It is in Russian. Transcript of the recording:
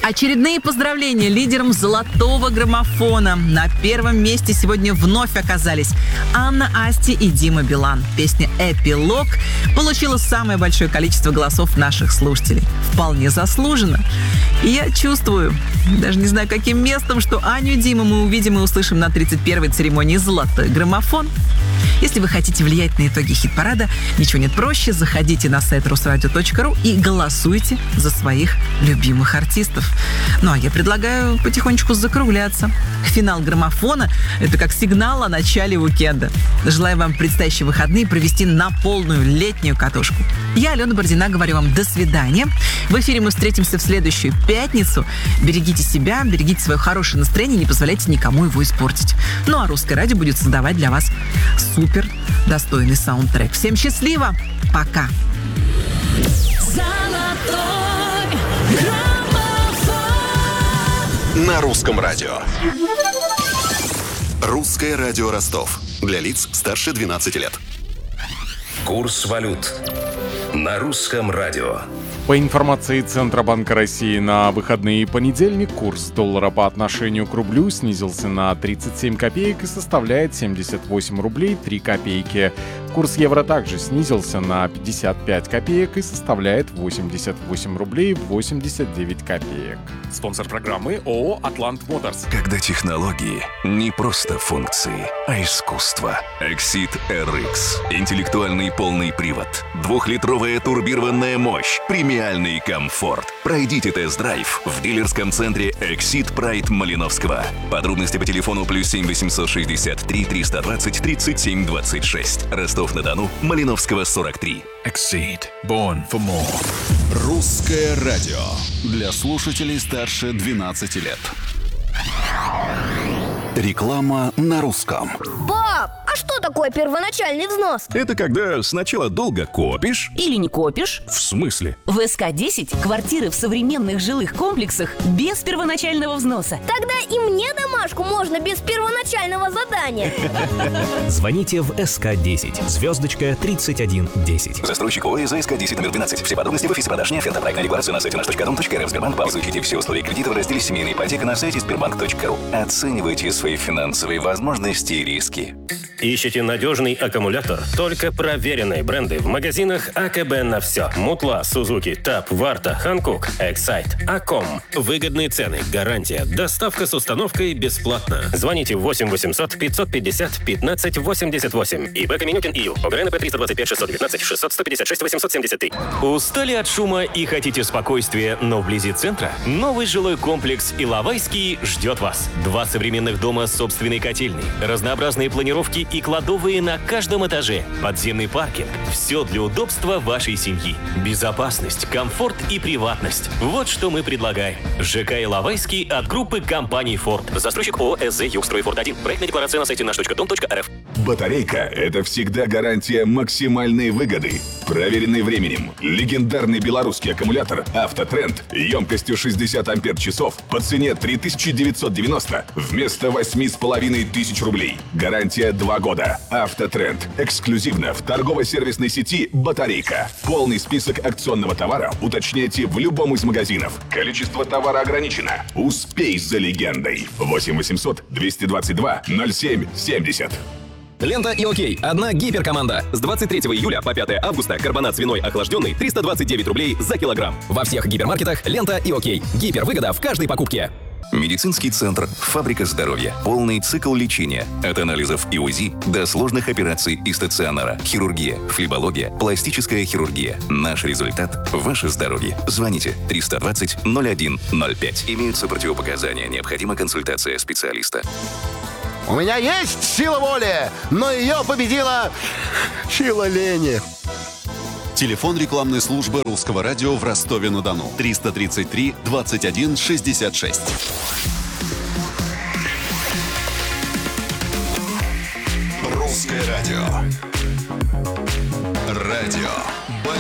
Очередные поздравления лидерам золотого граммофона. На первом месте сегодня вновь оказались Анна Асти и Дима Билан. Песня «Эпилог» получила самое большое количество голосов наших слушателей. Вполне заслуженно. И я чувствую, даже не знаю каким местом, что Аню и Диму мы увидим и услышим на 31-й церемонии «Золотой граммофон». Если вы хотите влиять на итоги хит-парада, ничего нет проще. Заходите на сайт rusradio.ru и голосуйте за своих любимых артистов. Ну, а я предлагаю потихонечку закругляться. Финал граммофона – это как сигнал о начале уикенда. Желаю вам предстоящие выходные провести на полную летнюю катушку. Я, Алена Бородина, говорю вам до свидания. В эфире мы встретимся в следующую пятницу. Берегите себя, берегите свое хорошее настроение, не позволяйте никому его испортить. Ну, а Русское радио будет создавать для вас супер достойный саундтрек. Всем счастливо! Пока! На Русском радио. Русское радио Ростов. Для лиц старше 12 лет. Курс валют. На Русском радио. По информации Центробанка России, на выходные и понедельник курс доллара по отношению к рублю снизился на 37 копеек и составляет 78 рублей 3 копейки. Курс евро также снизился на 55 копеек и составляет 88 рублей 89 копеек. Спонсор программы ООО «Атлант Моторс». Когда технологии не просто функции, а искусство. Exit RX. Интеллектуальный полный привод. 2-литровая турбированная мощь. Премиальный комфорт. Пройдите тест-драйв в дилерском центре Exit Pride Малиновского. Подробности по телефону +7 863 320 37 26. Ростов-на-Дону, Малиновского, 43. Exceed. Born for more. Русское радио. Для слушателей старше 12 лет. Реклама на русском. Пап, а что такое первоначальный взнос? Это когда сначала долго копишь. Или не копишь. В смысле? В СК-10 квартиры в современных жилых комплексах без первоначального взноса. Тогда и мне домашку можно без первоначального задания. Звоните в СК-10, звездочка 3110. Застройщик ОС СК-10 номер 12. Все подробности в офисе продаж не оферта. Проектная декларация на сайте наш.дом.рф. Сбербанк. Изучите все условия кредита в разделе «Семейная ипотека» на сайте sberbank.ru. Оценивайте свои финансовые возможности и риски. Ищите надежный аккумулятор? Только проверенные бренды в магазинах АКБ на все. Мутла, Сузуки, ТАП, Варта, Ханкук, Эксайт, Аком. Выгодные цены, гарантия, доставка с установкой бесплатно. Звоните 8 800 550 15 88. ИП Каменюкин ИЮ. ОГРНП 325 619 600 156 873. Устали от шума и хотите спокойствия, но вблизи центра? Новый жилой комплекс «Иловайский» ждет вас. 2 современных дома с собственной котельной, разнообразные планировки и кладовые на каждом этаже, подземный паркинг. Все для удобства вашей семьи. Безопасность, комфорт и приватность. Вот что мы предлагаем. ЖК «Иловайский» от группы компаний «Форд». Застройщик ООО «СЗ Югстройфорд-1». Проектная декларация на сайте наш.дом.рф. Батарейка – это всегда гарантия максимальной выгоды. Проверенный временем. Легендарный белорусский аккумулятор «Автотренд» емкостью 60 ампер-часов по цене 3990 вместо 8500 рублей. Гарантия 2 года. «Автотренд». Эксклюзивно в торгово-сервисной сети «Батарейка». Полный список акционного товара уточняйте в любом из магазинов. Количество товара ограничено. Успей за легендой. 8 800 222 07 70. Лента и ОК. Одна гиперкоманда. С 23 июля по 5 августа карбонат свиной охлажденный 329 рублей за килограмм. Во всех гипермаркетах Лента и ОК. Гипервыгода в каждой покупке. Медицинский центр «Фабрика здоровья». Полный цикл лечения. От анализов и УЗИ до сложных операций и стационара. Хирургия, флебология, пластическая хирургия. Наш результат – ваше здоровье. Звоните 320 01 05. Имеются противопоказания. Необходима консультация специалиста. У меня есть сила воли, но ее победила сила лени. Телефон рекламной службы Русского радио в Ростове-на-Дону. 333 21 66. Русское радио. Радио